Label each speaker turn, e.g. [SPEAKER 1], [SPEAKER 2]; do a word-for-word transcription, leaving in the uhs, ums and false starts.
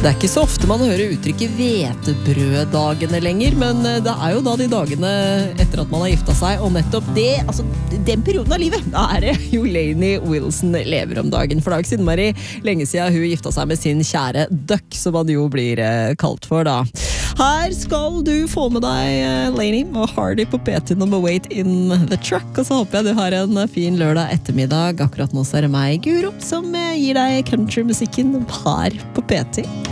[SPEAKER 1] Det er ikke så ofte man hører uttrykket hvetebrøddagene lenger, men det er jo da de dagene etter at man har gifta seg, og nettopp det, altså den perioden av livet, da er det jo Lainey Wilson lever om dagen. For det er jo ikke siden Mari lenge siden hun gifta seg med sin kjære Duck, som han jo blir kalt for da. Her skal du få med deg Lainey og Hardy på P T nummer eight in the truck, og så håper jeg du har en fin lørdag ettermiddag. Akkurat nå så er det meg, Guro, som gir deg countrymusikken her på P T.